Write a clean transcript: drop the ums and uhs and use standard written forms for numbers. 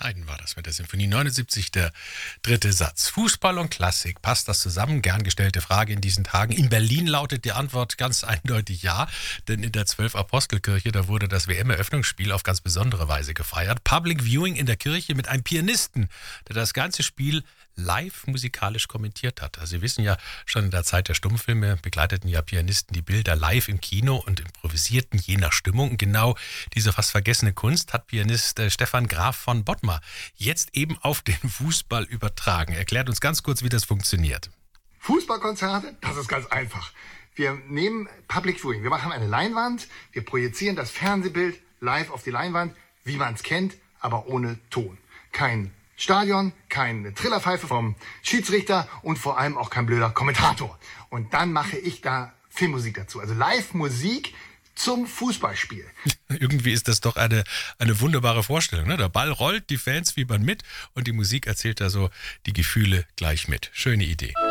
Haydn war das mit der Symphonie 79, der dritte Satz. Fußball und Klassik, passt das zusammen? Gern gestellte Frage in diesen Tagen. In Berlin lautet die Antwort ganz eindeutig ja, denn in der 12-Apostelkirche, da wurde das WM-Eröffnungsspiel auf ganz besondere Weise gefeiert. Public Viewing in der Kirche mit einem Pianisten, der das ganze Spiel live musikalisch kommentiert hat. Also Sie wissen ja, schon in der Zeit der Stummfilme begleiteten ja Pianisten die Bilder live im Kino und improvisierten je nach Stimmung. Und genau diese fast vergessene Kunst hat Pianist Stefan Graf von Bottmar jetzt eben auf den Fußball übertragen. Erklärt uns ganz kurz, wie das funktioniert. Fußballkonzerte, das ist ganz einfach. Wir nehmen Public Viewing, wir machen eine Leinwand, wir projizieren das Fernsehbild live auf die Leinwand, wie man es kennt, aber ohne Ton. Kein Stadion, keine Trillerpfeife vom Schiedsrichter und vor allem auch kein blöder Kommentator. Und dann mache ich da Filmmusik dazu, also Live-Musik zum Fußballspiel. Irgendwie ist das doch eine wunderbare Vorstellung, ne? Der Ball rollt, die Fans fiebern mit und die Musik erzählt da so die Gefühle gleich mit. Schöne Idee.